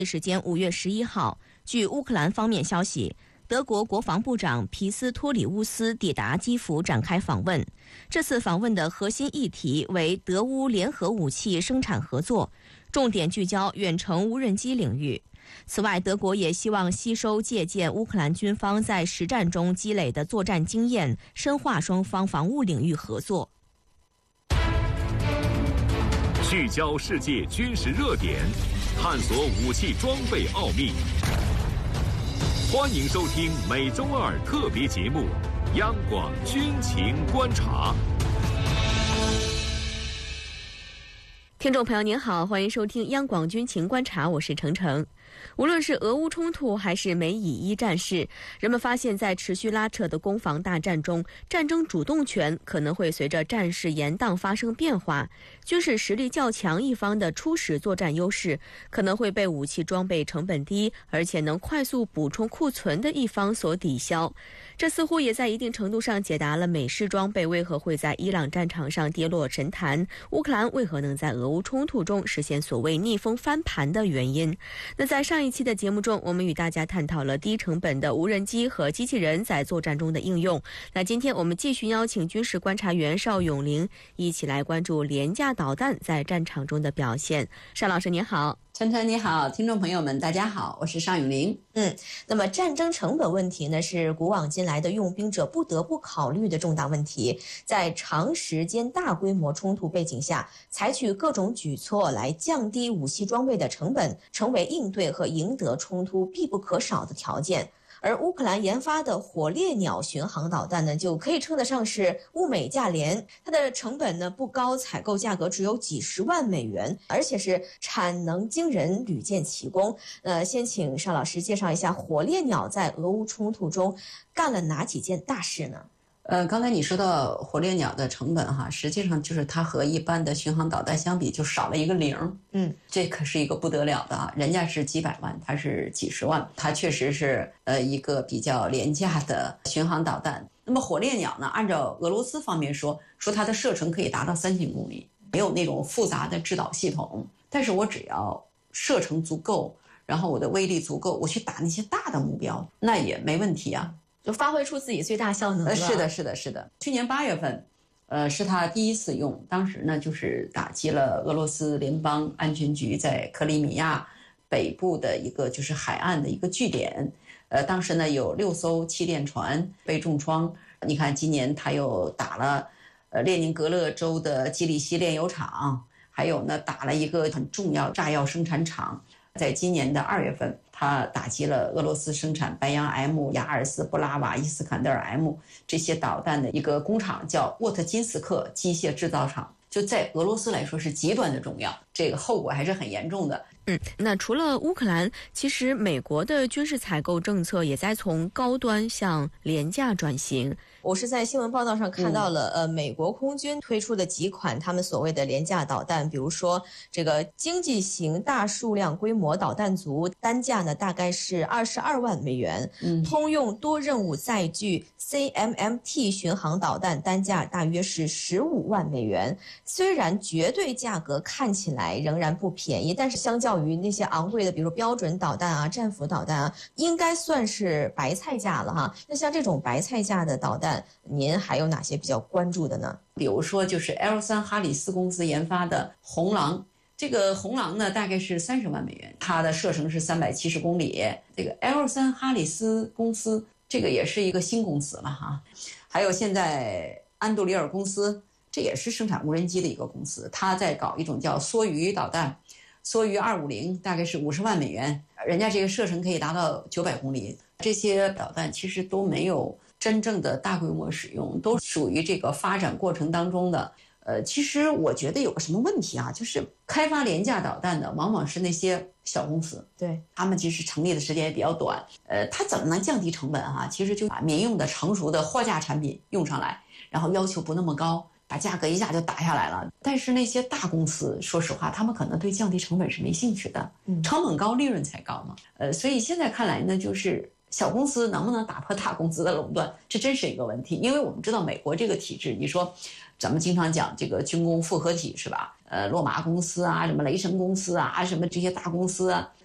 时间5月11号，据乌克兰方面消息，德国国防部长皮斯托里乌斯抵达基辅展开访问。这次访问的核心议题为德乌联合武器生产合作，重点聚焦远程无人机领域。此外，德国也希望吸收借鉴乌克兰军方在实战中积累的作战经验，深化双方防务领域合作。 聚焦世界军事热点，探索武器装备奥秘。欢迎收听每周二特别节目《央广军情观察》。 听众朋友您好，欢迎收听央广军情观察，我是程程。无论是俄乌冲突还是美以伊战事，人们发现在持续拉扯的攻防大战中，战争主动权可能会随着战事延宕发生变化。军事实力较强一方的初始作战优势可能会被武器装备成本低而且能快速补充库存的一方所抵消。这似乎也在一定程度上解答了美式装备为何会在伊朗战场上跌落神坛，乌克兰为何能在俄乌冲突中实现所谓逆风翻盘的原因。那在上一期的节目中，我们与大家探讨了低成本的无人机和机器人在作战中的应用。那今天我们继续邀请军事观察员邵永林一起来关注廉价导弹在战场中的表现。邵老师您好。 晨晨你好，听众朋友们大家好，我是邵永林。 那么战争成本问题呢，是古往今来的用兵者不得不考虑的重大问题。在长时间大规模冲突背景下，采取各种举措来降低武器装备的成本，成为应对和赢得冲突必不可少的条件。而乌克兰研发的火烈鸟巡航导弹呢，就可以称得上是物美价廉。它的成本呢不高，采购价格只有几十万美元，而且是产能惊人，屡建奇功。先请邵老师介绍一下火烈鸟在俄乌冲突中干了哪几件大事呢？ 刚才你说到火烈鸟的成本哈，实际上就是它和一般的巡航导弹相比就少了一个零。这可是一个不得了的啊！人家是几百万，它是几十万，它确实是一个比较廉价的巡航导弹。那么火烈鸟呢，按照俄罗斯方面说它的射程可以达到3000公里，没有那种复杂的制导系统，但是我只要射程足够，然后我的威力足够，我去打那些大的目标，那也没问题啊。 就发挥出自己最大效能了。 是的。去年8月份，是他第一次用，当时呢就是打击了俄罗斯联邦安全局在克里米亚北部的一个就是海岸的一个据点。当时呢有6艘气垫船被重创。你看今年他又打了列宁格勒州的基里希炼油厂，还有呢打了一个很重要炸药生产厂。在今年的2月份，他打击了俄罗斯生产白杨 M、雅尔斯、布拉瓦、伊斯坎德尔 M 这些导弹的一个工厂，叫沃特金斯克机械制造厂，就在俄罗斯来说是极端的重要，这个后果还是很严重的。 那除了乌克兰，其实美国的军事采购政策也在从高端向廉价转型。我是在新闻报道上看到了，美国空军推出的几款他们所谓的廉价导弹，比如说这个经济型大数量规模导弹族，单价呢大概是22万美元。通用多任务载具 CMMT 巡航导弹单价大约是15万美元。虽然绝对价格看起来仍然不便宜，但是相较于那些昂贵的，比如标准导弹啊、战斧导弹啊，应该算是白菜价了哈。那像这种白菜价的导弹，您还有哪些比较关注的呢？ 比如说就是 L3 哈里斯公司研发的红狼，这个红狼呢大概是30万美元，它的射程是370公里。这个 L3 哈里斯公司这个也是一个新公司了哈。还有现在安杜里尔公司，这也是生产无人机的一个公司，它在搞一种叫梭鱼导弹，梭鱼250大概是50万美元，人家这个射程可以达到900公里。这些导弹其实都没有真正的大规模使用，都属于这个发展过程当中的。其实我觉得有个什么问题啊，就是开发廉价导弹的往往是那些小公司， 对， 他们其实成立的时间也比较短。它怎么能降低成本啊？其实就把民用的成熟的货架产品用上来，然后要求不那么高，把价格一下就打下来了。但是那些大公司，说实话，他们可能对降低成本是没兴趣的，成本高，利润才高嘛。所以现在看来呢，就是小公司能不能打破大公司的垄断，这真是一个问题。因为我们知道美国这个体制，你说咱们经常讲这个军工复合体是吧？洛马公司啊，什么雷神公司啊，什么这些大公司啊，